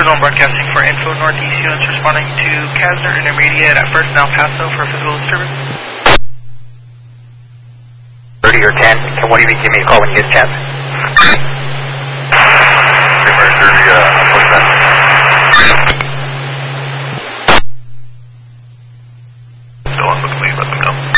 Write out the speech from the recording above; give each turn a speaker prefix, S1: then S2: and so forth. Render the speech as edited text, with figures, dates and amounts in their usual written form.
S1: Arizona Broadcasting for Info Northeast units responding to Kasner Intermediate at First and El Paso for physical disturbance.
S2: 30 or 10, and what do you mean? Give me a call when you get a chance.
S3: Primary 30, push that.